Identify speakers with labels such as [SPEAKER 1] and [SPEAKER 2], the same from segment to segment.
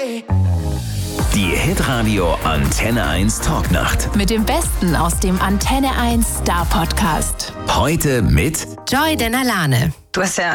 [SPEAKER 1] Die Hitradio Antenne 1 Talknacht.
[SPEAKER 2] Mit dem Besten aus dem Antenne 1 Star Podcast.
[SPEAKER 1] Heute mit
[SPEAKER 3] Joy Denalane.
[SPEAKER 4] Du hast ja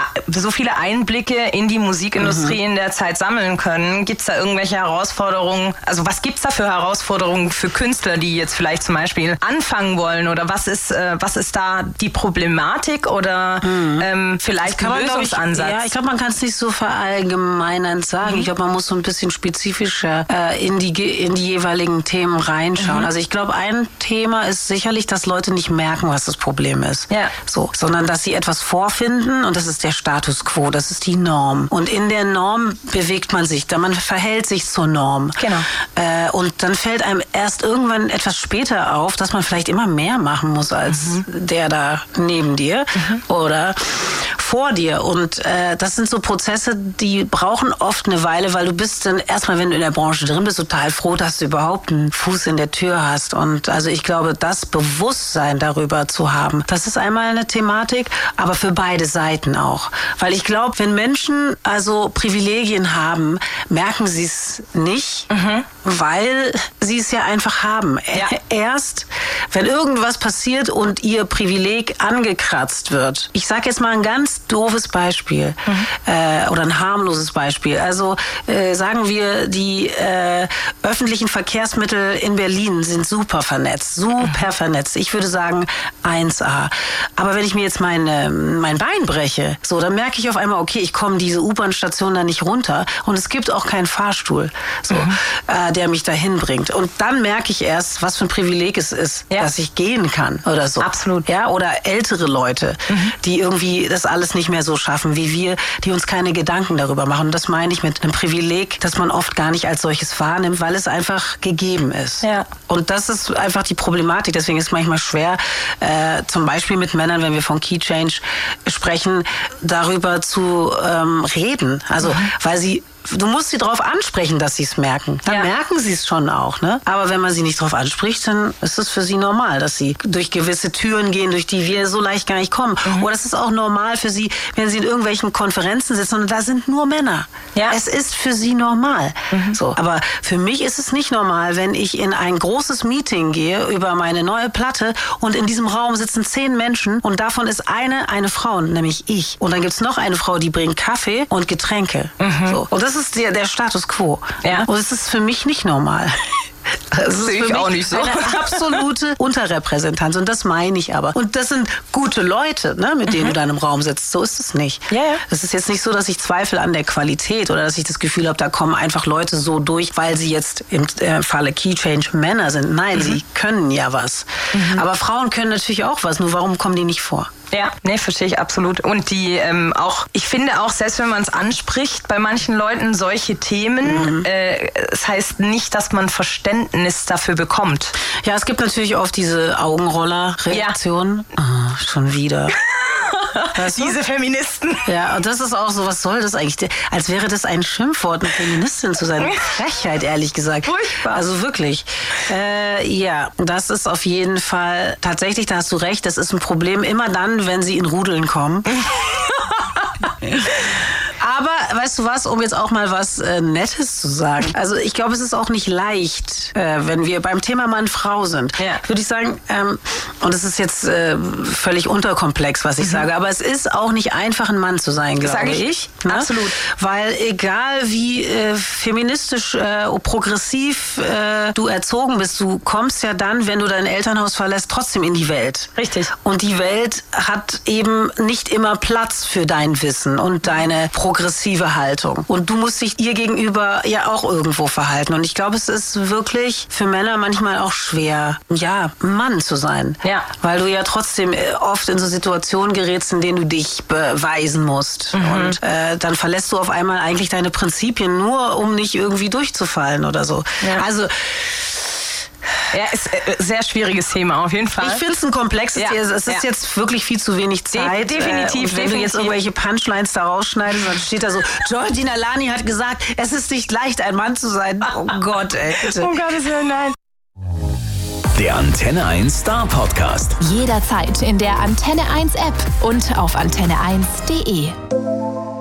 [SPEAKER 4] so viele Einblicke in die Musikindustrie in der Zeit sammeln können. Gibt es da irgendwelche Herausforderungen? Also was gibt es da für Herausforderungen für Künstler, die jetzt vielleicht zum Beispiel anfangen wollen? Oder was ist da die Problematik oder vielleicht ein Lösungsansatz?
[SPEAKER 5] Ich glaube, man kann es nicht so verallgemeinernd sagen. Ich glaube, man muss so ein bisschen spezifischer in die jeweiligen Themen reinschauen. Also ich glaube, ein Thema ist sicherlich, dass Leute nicht merken, was das Problem ist. Ja. So, sondern dass sie etwas vorfinden und das ist der Status quo, das ist die Norm. Und in der Norm bewegt man sich, man verhält sich zur Norm. Genau. Und dann fällt einem erst irgendwann etwas später auf, dass man vielleicht immer mehr machen muss als der da neben dir oder vor dir. Und das sind so Prozesse, die brauchen oft eine Weile, weil du bist dann erstmal, wenn du in der Branche drin bist, total froh, dass du überhaupt einen Fuß in der Tür hast. Und also ich glaube, das Bewusstsein darüber zu haben, das ist einmal eine Thematik, aber für beide Seiten auch. Weil ich glaube, wenn Menschen also Privilegien haben, merken sie es nicht, weil sie es ja einfach haben. Ja. Erst, wenn irgendwas passiert und ihr Privileg angekratzt wird. Ich sage jetzt mal ein ganz doofes Beispiel oder ein harmloses Beispiel. Also sagen wir, die öffentlichen Verkehrsmittel in Berlin sind super vernetzt. Ich würde sagen 1A. Aber wenn ich mir jetzt mein Bein breche, so, dann merke ich auf einmal, okay, ich komme diese U-Bahn-Station da nicht runter und es gibt auch keinen Fahrstuhl, so, der mich dahin bringt. Und dann merke ich erst, was für ein Privileg es ist, dass ich gehen kann oder so. Absolut. Ja, oder ältere Leute, die irgendwie das alles nicht mehr so schaffen wie wir, die uns keine Gedanken darüber machen. Und das meine ich mit einem Privileg, das man oft gar nicht als solches wahrnimmt, weil es einfach gegeben ist. Ja. Und das ist einfach die Problematik. Deswegen ist es manchmal schwer, zum Beispiel mit Männern, wenn wir von Key Change sprechen, darüber zu reden. Also, weil du musst sie darauf ansprechen, dass sie es merken. Dann merken sie es schon auch, ne? Aber wenn man sie nicht darauf anspricht, dann ist es für sie normal, dass sie durch gewisse Türen gehen, durch die wir so leicht gar nicht kommen. Oder es ist auch normal für sie, wenn sie in irgendwelchen Konferenzen sitzen und da sind nur Männer. Ja. Es ist für sie normal. So. Aber für mich ist es nicht normal, wenn ich in ein großes Meeting gehe über meine neue Platte und in diesem Raum sitzen 10 Menschen und davon ist eine Frau, nämlich ich. Und dann gibt's noch eine Frau, die bringt Kaffee und Getränke. So. Und das ist der Status quo. Ja. Und es ist für mich nicht normal. Das sehe ich auch nicht so. Eine absolute Unterrepräsentanz. Und das meine ich aber. Und das sind gute Leute, ne, mit denen du dann im Raum sitzt. So ist es nicht. Ja. Es ist jetzt nicht so, dass ich zweifle an der Qualität oder dass ich das Gefühl habe, da kommen einfach Leute so durch, weil sie jetzt im Falle Key Change Männer sind. Nein, sie können ja was. Aber Frauen können natürlich auch was. Nur warum kommen die nicht vor?
[SPEAKER 4] Ja, nee, verstehe ich absolut. Und die ich finde auch, selbst wenn man es anspricht, bei manchen Leuten solche Themen, es heißt nicht, dass man Verständnis dafür bekommt.
[SPEAKER 5] Ja, es gibt natürlich oft diese Augenroller-Reaktionen. Ja. Oh, schon wieder. Weißt du?
[SPEAKER 4] Diese Feministen.
[SPEAKER 5] Ja, und das ist auch so, was soll das eigentlich? Als wäre das ein Schimpfwort, eine Feministin zu sein. Frechheit, ehrlich gesagt. Furchtbar. Also wirklich. Ja, das ist auf jeden Fall, tatsächlich, da hast du recht, das ist ein Problem immer dann, wenn sie in Rudeln kommen. Aber, weißt du was, um jetzt auch mal was Nettes zu sagen. Also ich glaube, es ist auch nicht leicht, wenn wir beim Thema Mann-Frau sind. Ja. Würde ich sagen, und es ist jetzt völlig unterkomplex, was ich sage, aber es ist auch nicht einfach, ein Mann zu sein, glaube ich. Ne? Absolut. Weil egal wie feministisch, progressiv du erzogen bist, du kommst ja dann, wenn du dein Elternhaus verlässt, trotzdem in die Welt. Richtig. Und die Welt hat eben nicht immer Platz für dein Wissen und deine progressive Haltung. Und du musst dich ihr gegenüber ja auch irgendwo verhalten. Und ich glaube, es ist wirklich für Männer manchmal auch schwer, ja, Mann zu sein. Ja. Weil du ja trotzdem oft in so Situationen gerätst, in denen du dich beweisen musst. Und dann verlässt du auf einmal eigentlich deine Prinzipien nur, um nicht irgendwie durchzufallen oder so. Ja. Also
[SPEAKER 4] ja, ist ein sehr schwieriges Thema, auf jeden Fall.
[SPEAKER 5] Ich finde es ein komplexes Thema. Es ist jetzt wirklich viel zu wenig Zeit.
[SPEAKER 4] Definitiv.
[SPEAKER 5] Und wenn du jetzt irgendwelche Punchlines da rausschneidest, dann steht da so, Joy Denalane hat gesagt, es ist nicht leicht, ein Mann zu sein. Oh Gott, ey. Bitte.
[SPEAKER 4] Oh Gottes Willen, nein.
[SPEAKER 1] Der Antenne 1 Star Podcast.
[SPEAKER 2] Jederzeit in der Antenne 1 App und auf antenne1.de.